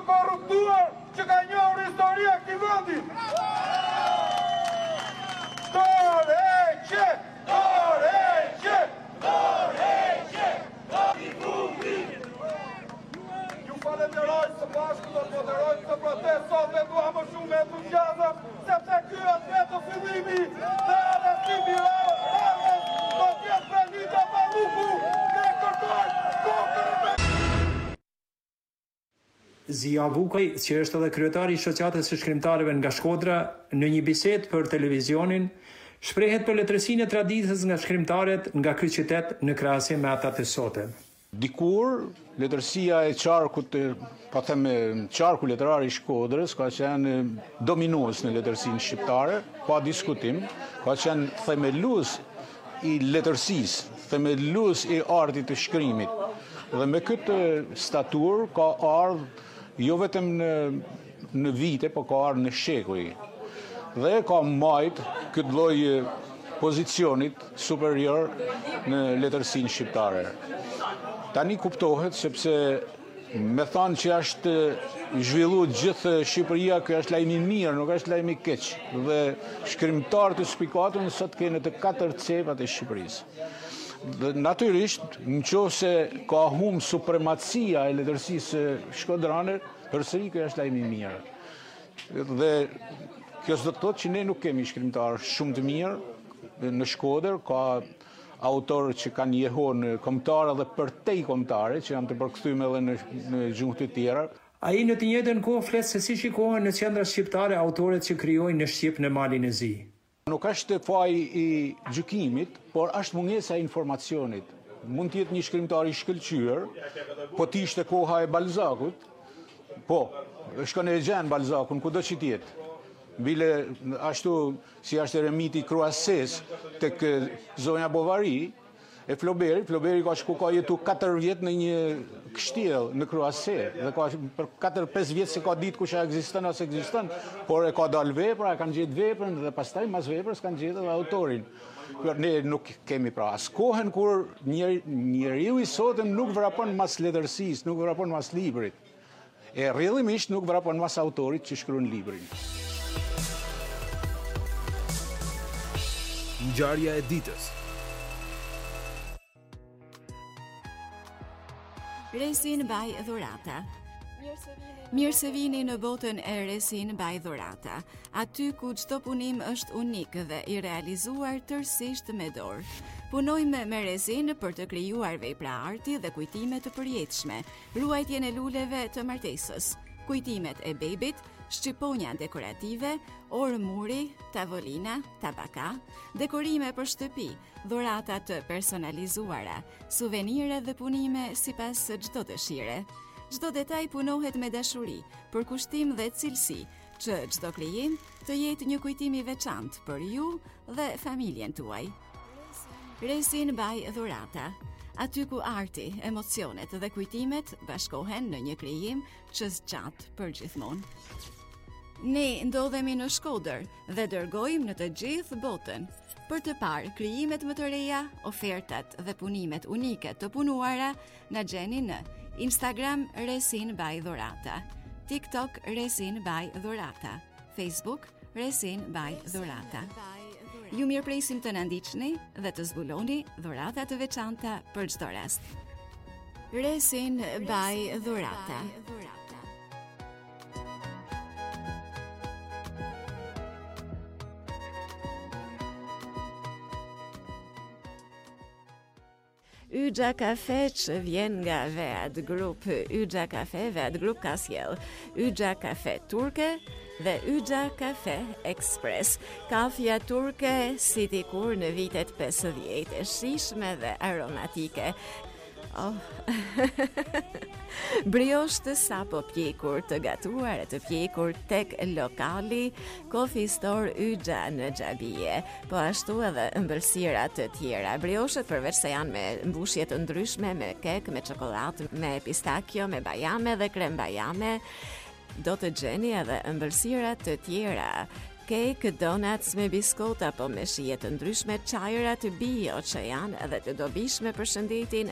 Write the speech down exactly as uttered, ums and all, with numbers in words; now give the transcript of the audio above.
të korruptuar që ka njohur historia e këtij vendi. Dorëheqje, dorëheqje, dorëheqje. Ju falenderoj së bashku do të moderoj këtë protestë sot dhe dua më shumë entuziazëm, sepse ky është vetë fillimi dhe arrestimi i Ramës do të jetë Benita Balluku. Ne kërkojmë kokën. Zia Vukaj, që është edhe kryetari i shoqatës së shkrimtarëve nga Shkodra, në një bisedë për televizionin, shprehet për letërsinë e traditës nga shkrimtarët nga ky qytet në krahasim me ata të sotëm. Dikur, letërsia e qarkut, pa theme, qarku letërari i Shkodrës, ka qenë dominues në letërsinë shqiptare, pa diskutim, ka qenë themelues i letërsisë, themelues i artit të shkrimit. Dhe me këtë statur ka ardhur jo vetëm në, në vite, po ka ardhur në shekuj. Dhe ka majt këtë lloj pozicionit superior në letërsinë shqiptare. Tani kuptohet sepse me thanë që është zhvillu gjithë Shqipëria, kjo është lajmi mirë, nuk është lajmi keq. Dhe shkrimtarët e shpikatën sot kanë të katër cepat e Shqipërisë. Dhe natyrisht, nëse ka humbur supremacia e letërsisë shkodrane, përsëri kjo është lajmi mirë. Dhe kjo s'do të thotë që ne nuk kemi shkrimtarë shumë të mirë në Shkodër, ka autorë që kanë jehuar kombëtare dhe përtej kombëtare, që janë të përkthyem edhe në, në gjuhë të tjera. Ai në të njëjtën kohë flet se si shikohen në qendra shqiptare autorët që krijojnë në Shqip në Malin e Zi. Nuk është faji i gjykimit, por është mungesa e informacionit. Mund të jetë një shkrimtar i shkëlqyer, po të ishte koha e Balzakut, po, shkon e gjen Balzakun kudo që të jetë. Bile ashtu si është eremiti Croisses tek zonja Bovary e Flaubert, Flaubert ka shku ka jetu katër vjet në një kështjell në Croisses dhe ka për katër pesë vjet se ka ditë kush ekziston ose ekziston, por e ka dalë vepra, e kanë gjetë veprën dhe pastaj mas veprës kanë gjetë edhe autorin. Ne nuk kemi pra as kohën kur njeri, njeriu i sotëm nuk vrapon mas letërsisë, nuk vrapon mas librit. E rrjedhimisht nuk vrapon mas autorit që shkruan librin. Ngjarja e ditës. Resin by Dhurata. Mirë se vini në botën e Resin by Dhurata, aty ku çdo punim është unik dhe i realizuar tërësisht me dorë. Punojmë me resin për të krijuar vepra arti dhe kujtime të përjetshme, ruajtjen e luleve të martesës, kujtimet e bebit, shqiponja dekorative, orë muri, tavolina, tabaka, dekorime për shtëpi, dhurata të personalizuara, suvenire dhe punime sipas çdo dëshire. Çdo detaj punohet me dashuri, për kushtim dhe cilësi, që çdo krijim të jetë një kujtim i veçantë për ju dhe familjen tuaj. Resin by Dhurata, aty ku arti, emocionet dhe kujtimet bashkohen në një krijim që zgjat për gjithmonë. Ne ndodhemi në Shkodër dhe dërgojmë në të gjithë botën për të parë krijimet më të reja, ofertat dhe punimet unike të punuara. Na gjeni në Instagram Resin by Dhurata, TikTok Resin by Dhurata, Facebook Resin by Dhurata. Ju mirëpresim të na ndiqni dhe të zbuloni dhurata të veçanta për çdo rast. Resin by Dhurata. Yxha Kafe që vjen nga Vead Group, Yxha Kafe, Vead Group ka sjell Yxha Kafe turke dhe Yxha Kafe Express. Kafja turke si dikur në vitet pesëdhjetë, e shijshme dhe aromatike. Oh. Briosh të sapo pjekur, të gatuar e të pjekur tek lokali Coffee Store Yxha në Xhabie, po ashtu edhe ëmbëlsira të tjera. Brioshet përveç se janë me mbushje të ndryshme, me kek, me çokoladë, me pistakjo, me bajame dhe krem bajame, do të gjeni edhe ëmbëlsira të tjera. Cake, donuts me biskota, po me shije të ndryshme, çajra të bio që janë edhe të dobishme për shëndetin